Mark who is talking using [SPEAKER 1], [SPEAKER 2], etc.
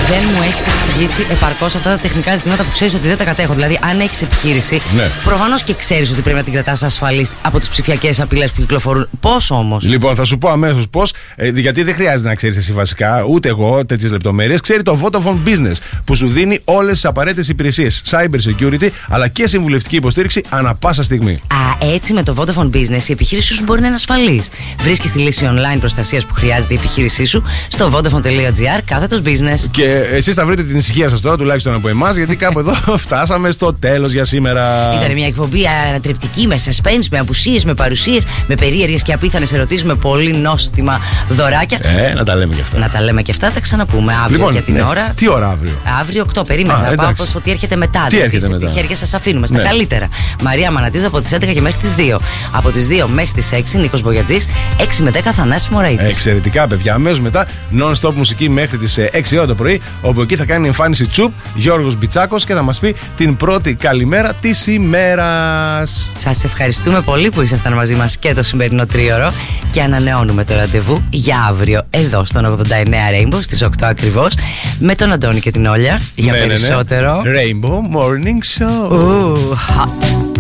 [SPEAKER 1] Δεν μου έχεις εξηγήσει επαρκώς αυτά τα τεχνικά ζητήματα που ξέρεις ότι δεν τα κατέχω. Δηλαδή, αν έχεις επιχείρηση,
[SPEAKER 2] ναι,
[SPEAKER 1] προφανώς και ξέρεις ότι πρέπει να την κρατάς ασφαλής από τις ψηφιακές απειλές που κυκλοφορούν. Πώς όμως?
[SPEAKER 2] Λοιπόν, θα σου πω αμέσως πώς. Γιατί δεν χρειάζεται να ξέρεις εσύ βασικά, ούτε εγώ τέτοιες λεπτομέρειες. Ξέρει το Vodafone Business που σου δίνει όλες τις απαραίτητες υπηρεσίες cyber security αλλά και συμβουλευτική υποστήριξη ανά πάσα στιγμή.
[SPEAKER 1] Έτσι με το Vodafone Business η επιχείρησή σου μπορεί να είναι ασφαλής. Βρίσκεις τη λύση online προστασίας που χρειάζεται η επιχείρησή σου στο vodafone.gr/business.
[SPEAKER 2] Και εσείς θα βρείτε την ησυχία σας τώρα, τουλάχιστον από εμάς, γιατί κάπου εδώ φτάσαμε στο τέλος για σήμερα.
[SPEAKER 1] Ήταν μια εκπομπή ανατρεπτική, με suspense, με απουσίες, με παρουσίες, με περίεργες και απίθανες ερωτήσεις, με πολύ νόστιμα δωράκια.
[SPEAKER 2] Να τα λέμε και αυτά.
[SPEAKER 1] Να τα λέμε και αυτά, τα ξαναπούμε αύριο
[SPEAKER 2] Λοιπόν,
[SPEAKER 1] για την ώρα.
[SPEAKER 2] Τι ώρα αύριο?
[SPEAKER 1] Αύριο 8, περίμενα. Θα πάω πως ότι έρχεται μετά.
[SPEAKER 2] Τι έρχεται μετά?
[SPEAKER 1] Χέρια σας αφήνουμε στα καλύτερα. Μαρία Μανατίδου από τις 11 και μέχρι τις 2. Από τις 2 μέχρι τις 6 Νίκος Μπογιατζής. 6 με 10 Θανάσης Μωραΐτης.
[SPEAKER 2] Εξαιρετικά, παιδιά. Αμέσως μετά non-stop μουσική μέχρι τις 6 ώρα το πρωί. Όπου εκεί θα κάνει εμφάνιση Τσουπ Γιώργος Μπιτσάκος και θα μας πει την πρώτη καλημέρα της ημέρας.
[SPEAKER 1] Σας ευχαριστούμε πολύ που ήσασταν μαζί μας και το σημερινό τρίωρο. Και ανανεώνουμε το ραντεβού για αύριο εδώ στον 89 Rainbow στις 8 ακριβώς. Με τον Αντώνη και την Όλια για περισσότερο.
[SPEAKER 2] Rainbow Morning Show.
[SPEAKER 1] Hot.